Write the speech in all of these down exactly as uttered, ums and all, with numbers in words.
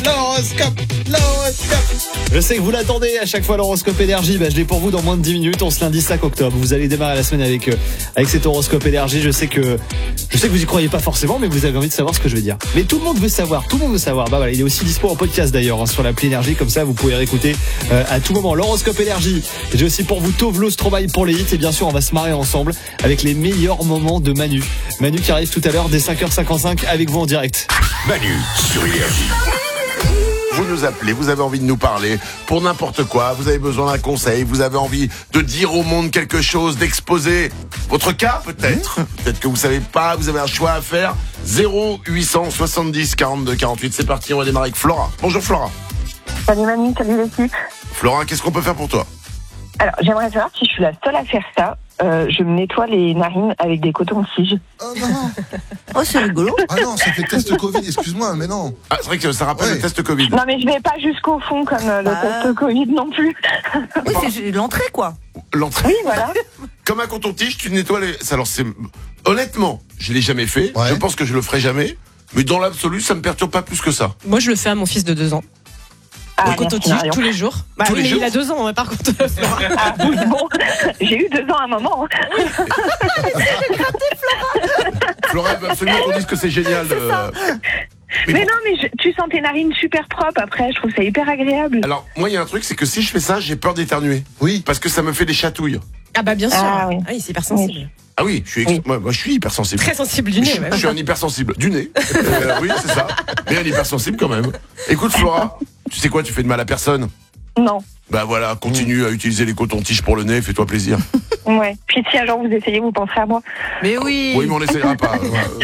L'horoscope, l'horoscope. Je sais que vous l'attendez à chaque fois, l'horoscope énergie. Bah, je l'ai pour vous dans moins de dix minutes. On se lundi cinq octobre. Vous allez démarrer la semaine avec, euh, avec cet horoscope énergie. Je sais que, je sais que vous y croyez pas forcément, mais vous avez envie de savoir ce que je vais dire. Mais tout le monde veut savoir. Tout le monde veut savoir. Bah voilà, il est aussi dispo en podcast d'ailleurs, hein, sur l'appli énergie. Comme ça, vous pouvez réécouter euh, à tout moment l'horoscope énergie. J'ai aussi pour vous Tovlo Stromae pour les hits. Et bien sûr, on va se marrer ensemble avec les meilleurs moments de Manu. Manu qui arrive tout à l'heure dès cinq heures cinquante-cinq avec vous en direct. Manu sur Énergie. Vous nous appelez, vous avez envie de nous parler pour n'importe quoi, vous avez besoin d'un conseil, vous avez envie de dire au monde quelque chose, d'exposer votre cas peut-être. Mmh. Peut-être que vous savez pas, vous avez un choix à faire. zéro huit cent soixante-dix quarante-deux quarante-huit, c'est parti, on va démarrer avec Flora. Bonjour Flora. Salut Manu, salut l'équipe. Flora, qu'est-ce qu'on peut faire pour toi? Alors, j'aimerais savoir si je suis la seule à faire ça. Euh, je me nettoie les narines avec des cotons-tiges. Oh non. Oh, c'est rigolo. Ah non, ça fait test Covid, excuse-moi, mais non. Ah, c'est vrai que ça rappelle ouais. le test Covid. Non, mais je vais pas jusqu'au fond comme euh, le Ah. test Covid non plus. Oui, c'est l'entrée, quoi. L'entrée. Oui, voilà. Comme un coton-tige, tu nettoies les... Alors, c'est... Honnêtement, je l'ai jamais fait. Ouais. Je pense que je le ferai jamais. Mais dans l'absolu, ça me perturbe pas plus que ça. Moi, je le fais à mon fils de deux ans. Ah, Au merci, coton-tige Marion. tous les jours. Bah, Tous oui, les mais jours il a deux ans, hein, par contre. Ah, oui, bon, j'ai eu deux ans à un moment. Flora, il va absolument qu'on dise que c'est génial. euh, Mais Mais bon. non, mais je- tu sens tes narines super propres après. Je trouve ça hyper agréable. Alors, moi, il y a un truc, c'est que si je fais ça, j'ai peur d'éternuer. Oui. Parce que ça me fait des chatouilles. Ah bah bien sûr. Ah, oui. Ah oui, c'est hyper sensible. Ah oui, je suis, ex- Oui. moi, moi, je suis hypersensible. Très sensible du Je, nez. ouais. je suis un hypersensible. Du nez. Euh, oui, c'est ça. Mais un hypersensible quand même. Écoute, Flora, tu sais quoi, tu fais de mal à personne. Non. Bah voilà, continue à utiliser les cotons-tiges pour le nez, fais-toi plaisir. Ouais. Puis si un jour vous essayez, vous penserez à moi. Mais oui. Oui, mais on n'essayera pas.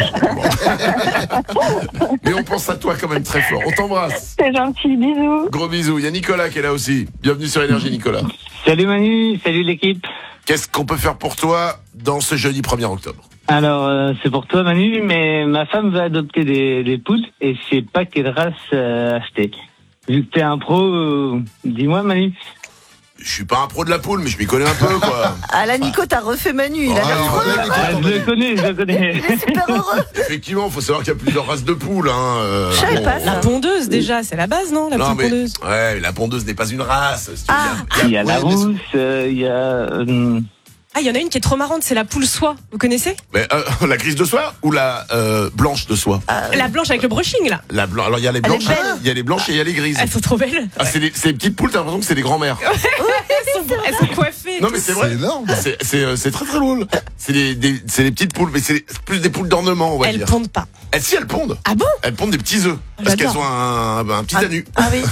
Bon. Mais on pense à toi quand même très fort. On t'embrasse. C'est gentil, bisous. Gros bisous. Il y a Nicolas qui est là aussi. Bienvenue sur Énergie, Nicolas. Salut Manu, salut l'équipe. Qu'est-ce qu'on peut faire pour toi dans ce jeudi premier octobre? Alors euh, c'est pour toi Manu, mais ma femme va adopter des, des poules et je sais pas quelle race euh, acheter. Vu que t'es un pro, euh, dis-moi Manu. Je suis pas un pro de la poule, mais je m'y connais un peu, quoi. Ah là, Nico, t'as refait Manu. Il a Ah, l'air alors, trop là, Nico, Ah, je le connais, je le connais. il est super heureux. Effectivement, faut savoir qu'il y a plusieurs races de poules. Hein. euh, Je savais pas ça. La pondeuse, déjà, c'est la base, non? La Non, poule mais, pondeuse. ouais, mais la pondeuse n'est pas une race. si tu veux. Ah. Il y a la Ouais, mais- rousse, euh, il y a... euh, Ah, il y en a une qui est trop marrante, c'est la poule soie. Vous connaissez? Mais, euh, la grise de soie ou la euh, blanche de soie? La blanche avec le brushing, là. La blanche. Alors il y a les Elle est blanches, belle. il y a les blanches et il y a les grises. Elles sont trop belles. Ah, c'est des, c'est des petites poules, t'as l'impression que c'est des grands-mères. Elles sont, elles sont coiffées. Non mais c'est C'est vrai. énorme. C'est c'est euh, c'est très très drôle. C'est des, des c'est des petites poules, mais c'est plus des poules d'ornement, on va Elles dire. pondent pas. Elles, si elles pondent. Ah bon? Elles pondent des petits œufs parce qu'elles J'adore. ont un, un petit anus. Ah oui.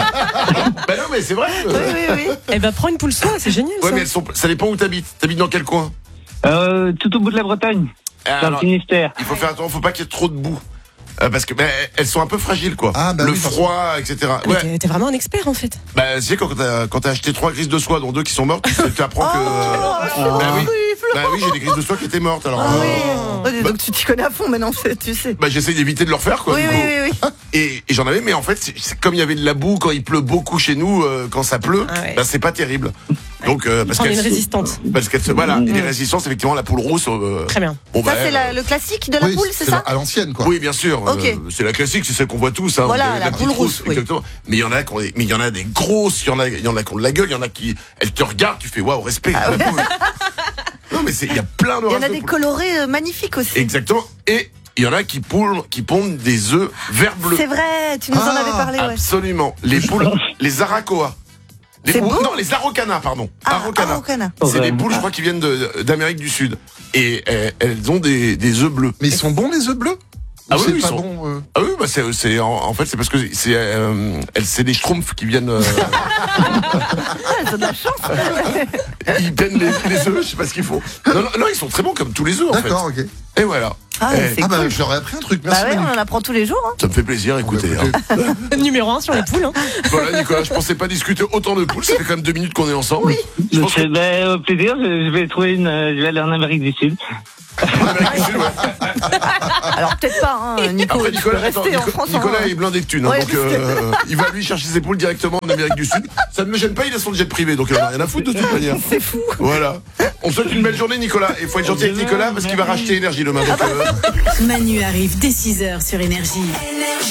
Bah non mais c'est vrai. Oui, oui, oui. Eh ben, prends une poule soie, c'est génial, Ouais ça. mais elles sont. Ça dépend où t'habites. T'habites dans quel coin? euh, tout au bout de la Bretagne, dans le Alors, Finistère. il faut faire attention, faut pas qu'il y ait trop de boue. Euh, parce que bah, elles sont un peu fragiles quoi. Ah, bah le oui, froid, et cetera. Mais Ouais. t'es- t'es vraiment un expert, en fait. Bah tu sais quand t'as quand t'as acheté trois grises de soie dont deux qui sont mortes, tu apprends que. Oh, bah oui. oui, Bah oui, j'ai des grises de soie qui étaient mortes alors. Ah euh, oui. Oh, donc tu t'y connais à fond maintenant, c'est- tu sais. Bah j'essaye d'éviter de le refaire quoi. Oui, du oui, coup. oui, oui. Et, et j'en avais, mais en fait, c'est, c'est comme il y avait de la boue quand il pleut beaucoup chez nous, euh, quand ça pleut, Ah ouais. bah c'est pas terrible. Donc euh, parce Prends qu'elle une se- résistante. parce qu'elle se voilà, et les résistances effectivement la poule rousse. euh, Très bien. Bon, Ça, bah, c'est la- euh, le classique de la Oui, poule, c'est ça? À l'ancienne, quoi. Oui, bien sûr. Ok. euh, c'est la classique, c'est celle qu'on voit tous. Hein, Voilà, Vous avez la petite poule rousse, oui. exactement. Mais il y en a qui ont des, mais il y en a des grosses, il y en a, il y en a qui ont de la gueule, il y en a qui, elles te regardent, tu fais waouh, respect. Ah la poule. Non, mais c'est, il y a plein de Il y en races a de des poules. colorés euh, magnifiques aussi. Exactement. Et il y en a qui pondent, qui pondent des œufs vert bleu. C'est vrai, tu nous en Ah, avais parlé, ouais. Absolument. Les poules, les aracoa. Les C'est poules- beau. non, les araucanas, pardon. Ah, Araucanas. araucana. C'est Ouais. des poules, je crois, qui viennent de- d'Amérique du Sud. Et euh, elles ont des, des œufs bleus. Mais ils sont bons, les œufs bleus? Ah Ou oui, c'est oui, pas ils sont- bon. euh Ah oui, bah c'est, c'est en, en fait c'est parce que c'est euh, elles- c'est des schtroumpfs qui viennent. euh, Elles ont de la chance. ils peignent les, les œufs, je sais pas ce qu'il faut. Non, non, non, ils sont très bons comme tous les œufs en fait. D'accord, ok. Et voilà. Ah, Eh, c'est Ah, bah, cool. je leur ai appris un truc. Merci. Bah ouais, Manu. on en apprend tous les jours. Hein. Ça me fait plaisir, écoutez. hein. Numéro un sur les poules, hein. Voilà, Nicolas, je pensais pas discuter autant de poules. Ça fait quand même deux minutes qu'on est ensemble. Oui. Je pense que C'est- ben, au plaisir, je, je vais trouver une... euh, Je vais aller en Amérique du Sud. en Amérique du Sud, ouais. Alors peut-être pas, hein, Nico. Après tu Nicolas, peux rester attends, en Nico- France. Nicolas hein. est blindé de thunes, hein, Ouais, donc euh, il va lui chercher ses poules directement en Amérique du Sud. Ça ne me gêne pas, il a son jet privé, donc il en a rien à foutre de toute manière. C'est fou. Voilà. On souhaite une belle journée, Nicolas. Et il faut être gentil avec Nicolas parce qu'il va racheter énergie demain. Donc, euh, Manu arrive dès six heures sur Énergie.